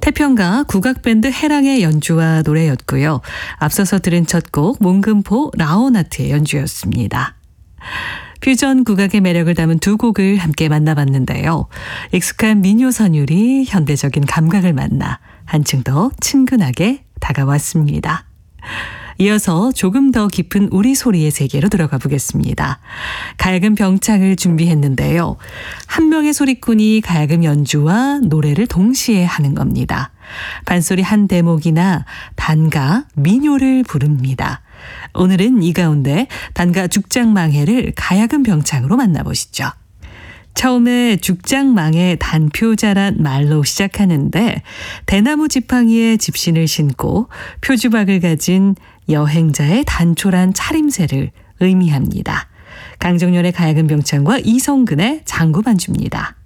태평가 국악밴드 해랑의 연주와 노래였고요. 앞서서 들은 첫 곡 몽금포 라오나트의 연주였습니다. 퓨전 국악의 매력을 담은 두 곡을 함께 만나봤는데요. 익숙한 민요 선율이 현대적인 감각을 만나 한층 더 친근하게 다가왔습니다. 이어서 조금 더 깊은 우리 소리의 세계로 들어가 보겠습니다. 가야금 병창을 준비했는데요. 한 명의 소리꾼이 가야금 연주와 노래를 동시에 하는 겁니다. 반소리 한 대목이나 단가, 민요를 부릅니다. 오늘은 이 가운데 단가 죽장망해를 가야금 병창으로 만나보시죠. 처음에 죽장망해 단표자란 말로 시작하는데 대나무 지팡이에 집신을 신고 표주박을 가진 여행자의 단촐한 차림새를 의미합니다. 강정렬의 가야금 병창과 이성근의 장구 반주입니다.